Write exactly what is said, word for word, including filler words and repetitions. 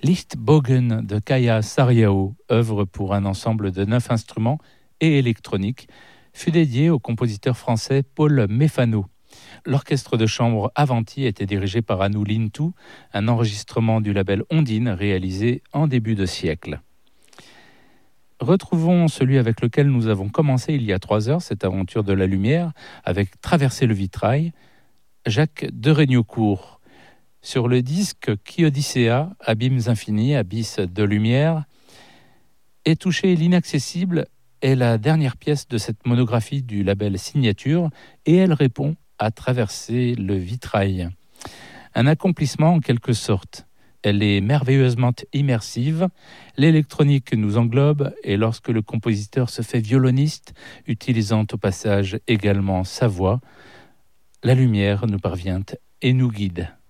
Lichtbogen de Kaya Sarrião, œuvre pour un ensemble de neuf instruments et électronique, fut dédié au compositeur français Paul Méphano. L'orchestre de chambre Avanti était dirigé par Anu Lintu, un enregistrement du label Ondine réalisé en début de siècle. Retrouvons celui avec lequel nous avons commencé il y a trois heures cette aventure de la lumière, avec Traverser le vitrail, Jacques de Regnocourt. Sur le disque Qui Odyssea, Abîmes infinis, Abysse de lumière, Et toucher l'inaccessible est la dernière pièce de cette monographie du label Signature, et elle répond à Traverser le vitrail. Un accomplissement en quelque sorte. Elle est merveilleusement immersive, l'électronique nous englobe et lorsque le compositeur se fait violoniste, utilisant au passage également sa voix, la lumière nous parvient et nous guide.